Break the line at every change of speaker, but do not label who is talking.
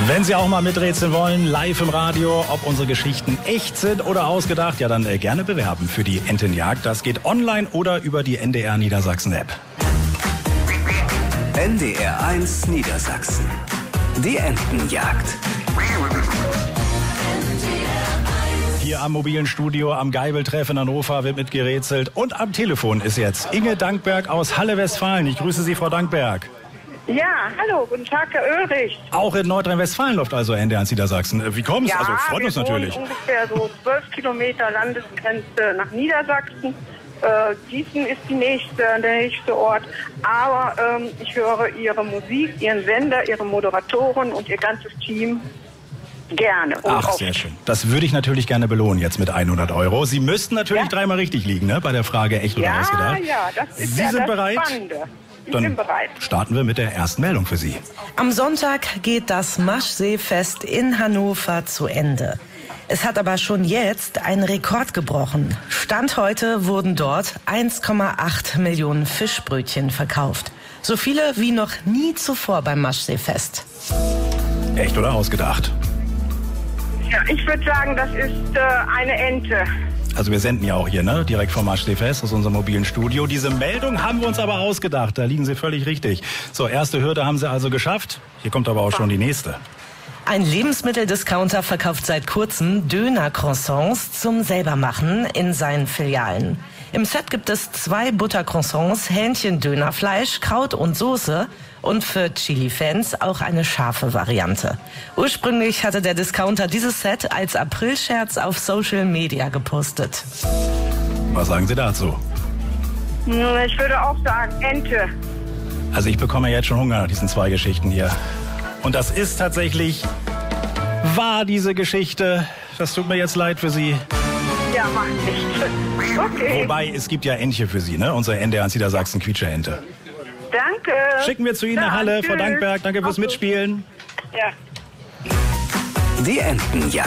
Wenn Sie auch mal miträtseln wollen, live im Radio, ob unsere Geschichten echt sind oder ausgedacht, ja dann gerne bewerben für die Entenjagd. Das geht online oder über die NDR Niedersachsen App.
NDR 1 Niedersachsen. Die Entenjagd.
Hier am mobilen Studio am Geibeltreff in Hannover wird mitgerätselt. Und am Telefon ist jetzt Inge Dankberg aus Halle, Westfalen. Ich grüße Sie, Frau Dankberg.
Ja, hallo, guten Tag, Herr Ulrich.
Auch in Nordrhein-Westfalen läuft also NDR Niedersachsen. Wie kommt's?
Ja,
also freut uns natürlich.
Wir wohnen ungefähr so 12 Kilometer Landesgrenze nach Niedersachsen. Gießen ist der nächste Ort. Aber ich höre Ihre Musik, Ihren Sender, Ihre Moderatoren und Ihr ganzes Team gerne. Und
ach, sehr schön. Das würde ich natürlich gerne belohnen jetzt mit 100 Euro. Sie müssten natürlich dreimal richtig liegen, ne? Bei der Frage echt oder ausgedacht.
Ja, das ist
Sie sind
das
bereit?
Spannende. Ich
Dann
bin bereit.
Starten wir mit der ersten Meldung für Sie.
Am Sonntag geht das Maschseefest in Hannover zu Ende. Es hat aber schon jetzt einen Rekord gebrochen. Stand heute wurden dort 1,8 Millionen Fischbrötchen verkauft. So viele wie noch nie zuvor beim Maschseefest.
Echt oder ausgedacht?
Ja, ich würde sagen, das ist eine Ente.
Also wir senden ja auch hier, ne? Direkt vom Maschseefest aus unserem mobilen Studio. Diese Meldung haben wir uns aber ausgedacht. Da liegen Sie völlig richtig. So, erste Hürde haben Sie also geschafft. Hier kommt aber auch schon die nächste.
Ein Lebensmitteldiscounter verkauft seit kurzem Döner-Croissants zum Selbermachen in seinen Filialen. Im Set gibt es 2 Buttercroissants, Hähnchen-Dönerfleisch, Kraut und Soße und für Chili-Fans auch eine scharfe Variante. Ursprünglich hatte der Discounter dieses Set als Aprilscherz auf Social Media gepostet.
Was sagen Sie dazu?
Ich würde auch sagen Ente.
Also ich bekomme jetzt schon Hunger nach diesen 2 Geschichten hier. Und das ist tatsächlich wahr, diese Geschichte. Das tut mir jetzt leid für Sie.
Ja, macht nichts. Okay.
Wobei, es gibt ja Entche für Sie, ne? Unsere NDR Niedersachsen Quietsche-Ente.
Danke.
Schicken wir zu Ihnen nach Halle. Frau Dankberg, danke fürs Mitspielen.
Ja.
Die Entenjagd.